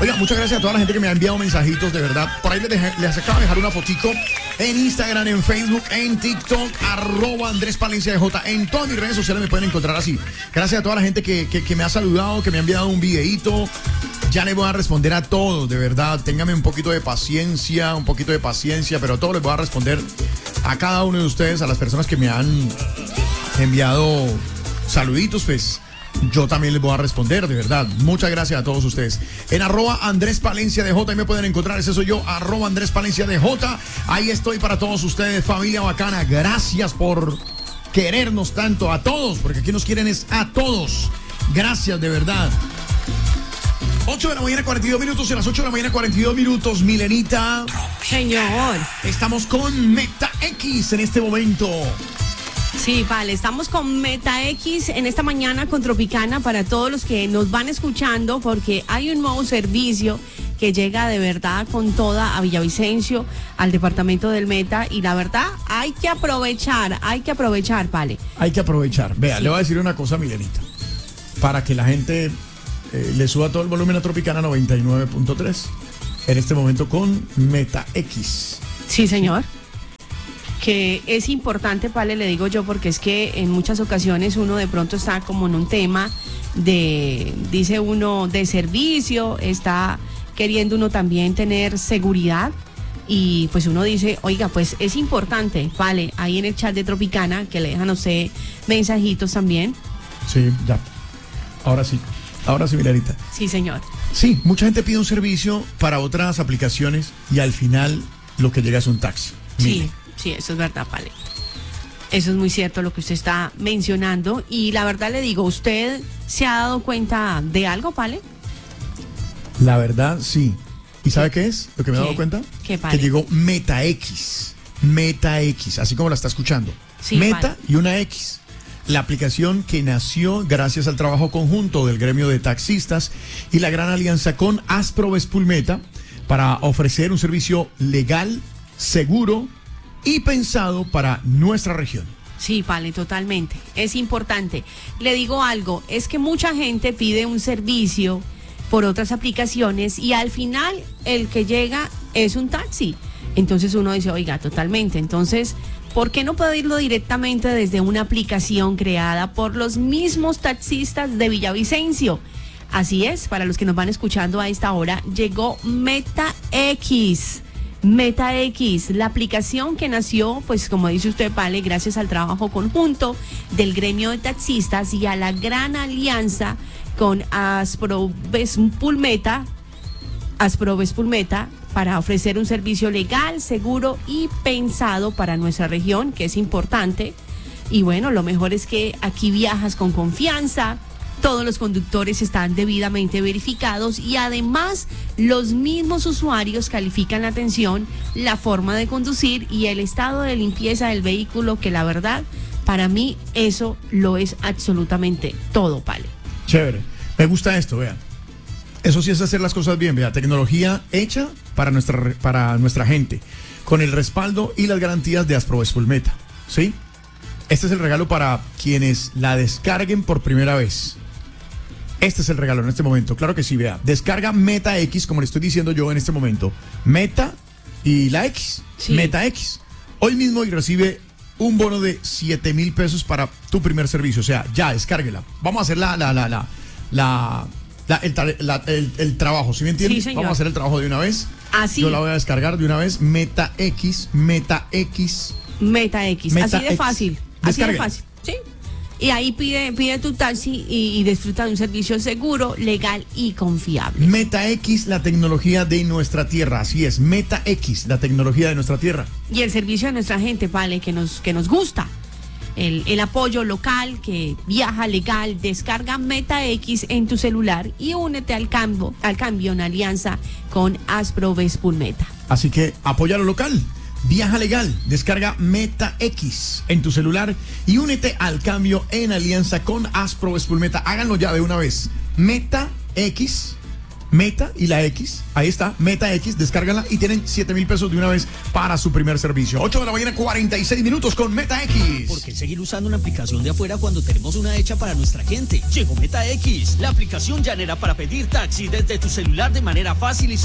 Oiga, muchas gracias a toda la gente que me ha enviado mensajitos, de verdad. Por ahí les acabo de dejar una fotico en Instagram, en Facebook, en TikTok, @Andrés Palencia DJ. En todas mis redes sociales me pueden encontrar así. Gracias a toda la gente que me ha saludado, que me ha enviado un videíto. Ya les voy a responder a todos, de verdad. Ténganme un poquito de paciencia, pero a todos les voy a responder, a cada uno de ustedes, a las personas que me han enviado saluditos, pues yo también les voy a responder, de verdad. Muchas gracias a todos ustedes. En @Andrés Palencia DJ, ahí me pueden encontrar, ese soy yo, @Andrés Palencia DJ. Ahí estoy para todos ustedes, familia bacana. Gracias por querernos tanto a todos, porque aquí nos quieren es a todos. Gracias, de verdad. 8 de la mañana, 42 minutos, y a las 8 de la mañana, 42 minutos, Milenita. Señor. Estamos con Meta X en este momento. Sí, vale, estamos con Meta X en esta mañana con Tropicana para todos los que nos van escuchando, porque hay un nuevo servicio que llega de verdad con toda a Villavicencio, al departamento del Meta, y la verdad hay que aprovechar, vale. Hay que aprovechar. Vea, Sí. Le voy a decir una cosa, Milenita, para que la gente le suba todo el volumen a Tropicana 99.3 en este momento con Meta X. Sí, señor. Que es importante, vale, le digo yo, porque es que en muchas ocasiones uno de pronto está como en un tema dice uno, de servicio, está queriendo uno también tener seguridad, y pues uno dice, oiga, pues es importante, vale, ahí en el chat de Tropicana, que le dejan a usted mensajitos también. Sí, ya. Ahora sí, Milenita. Sí, señor. Sí, mucha gente pide un servicio para otras aplicaciones y al final lo que llega es un taxi. Mire. Sí, eso es verdad, vale. Eso es muy cierto lo que usted está mencionando, y la verdad le digo, ¿usted se ha dado cuenta de algo, vale? La verdad, sí. ¿Y sabe qué es lo que me he ¿Qué? dado cuenta? ¿Qué, vale? Que llegó Meta X. Meta X, así como la está escuchando. Sí, Meta vale. y una X. La aplicación que nació gracias al trabajo conjunto del gremio de taxistas y la gran alianza con Asprowespulmeta para ofrecer un servicio legal, seguro y pensado para nuestra región. Sí, vale, totalmente. Es importante. Le digo algo, es que mucha gente pide un servicio por otras aplicaciones y al final el que llega es un taxi. Entonces uno dice, oiga, totalmente. Entonces, ¿por qué no pedirlo directamente desde una aplicación creada por los mismos taxistas de Villavicencio? Así es, para los que nos van escuchando a esta hora, llegó Meta X. Meta X, la aplicación que nació, pues como dice usted, vale, gracias al trabajo conjunto del gremio de taxistas y a la gran alianza con Asprowespulmeta para ofrecer un servicio legal, seguro y pensado para nuestra región, que es importante. Y bueno, lo mejor es que aquí viajas con confianza. Todos los conductores están debidamente verificados y además los mismos usuarios califican la atención, la forma de conducir y el estado de limpieza del vehículo, que la verdad, para mí eso lo es absolutamente todo, vale. Chévere. Me gusta esto, vean. Eso sí es hacer las cosas bien, vea. Tecnología hecha para nuestra gente, con el respaldo y las garantías de Asprowespulmeta, ¿sí? Este es el regalo para quienes la descarguen por primera vez. Este es el regalo en este momento, claro que sí, vea. Descarga Meta X, como le estoy diciendo yo en este momento. Meta y la X, Sí. Meta X. Hoy mismo y recibe un bono de 7,000 pesos para tu primer servicio. O sea, ya, descárguela. Vamos a hacer el trabajo, ¿sí me entiendes? Sí, señor. Vamos a hacer el trabajo de una vez. Así. Yo la voy a descargar de una vez. Meta X, Meta X. Meta X, Meta así de X. fácil, Descárguela. sí. Y ahí pide tu taxi y disfruta de un servicio seguro, legal y confiable. Meta X, la tecnología de nuestra tierra. Así es, Meta X, la tecnología de nuestra tierra. Y el servicio de nuestra gente, vale, que nos gusta. El apoyo local que viaja legal. Descarga Meta X en tu celular y únete al cambio en alianza con Asprowespulmeta. Así que apoya lo local. Viaja legal, descarga Meta X en tu celular y únete al cambio en alianza con Asprowespulmeta. Háganlo ya de una vez. Meta X, Meta y la X, ahí está, Meta X, descárgala y tienen 7,000 pesos de una vez para su primer servicio. 8 de la mañana, 46 minutos con Meta X. ¿Por qué seguir usando una aplicación de afuera cuando tenemos una hecha para nuestra gente? Llegó Meta X, la aplicación llanera para pedir taxi desde tu celular de manera fácil y